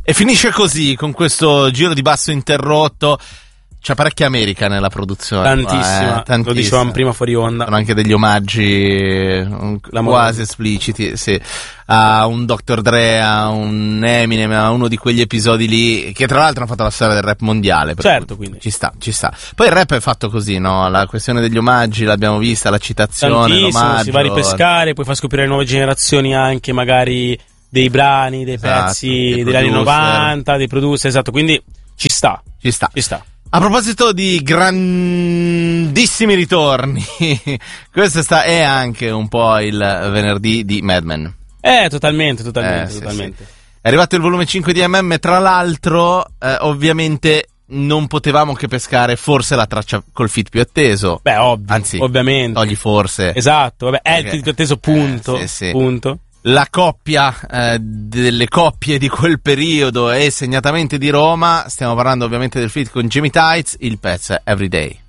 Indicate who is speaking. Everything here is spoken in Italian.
Speaker 1: E finisce così, con questo giro di basso interrotto. C'è parecchia America nella produzione.
Speaker 2: Tantissima, lo dicevamo prima fuori onda.
Speaker 1: Sono anche degli omaggi quasi espliciti, sì. A un Dr. Dre, a un Eminem, a uno di quegli episodi lì, che tra l'altro hanno fatto la storia del rap mondiale.
Speaker 2: Certo, quindi.
Speaker 1: Ci sta. Poi il rap è fatto così, no? La questione degli omaggi l'abbiamo vista, la citazione,
Speaker 2: tantissimo,
Speaker 1: l'omaggio.
Speaker 2: si va a ripescare, poi fa scoprire le nuove generazioni anche magari dei brani, dei pezzi degli anni 90, dei producer, esatto, quindi ci sta. A proposito di grandissimi ritorni, questo è anche un po' il venerdì di Mad Men. Totalmente.
Speaker 1: Sì. È arrivato il volume 5 di MM, tra l'altro, ovviamente non potevamo che pescare forse la traccia col feat più atteso.
Speaker 2: Beh, ovvio,
Speaker 1: anzi,
Speaker 2: ovviamente.
Speaker 1: Togli forse.
Speaker 2: Esatto, vabbè, è il feat più atteso, punto.
Speaker 1: Sì.
Speaker 2: Punto.
Speaker 1: La coppia delle coppie di quel periodo e segnatamente di Roma, stiamo parlando ovviamente del feat con Jamie Tights, il pezzo è Everyday.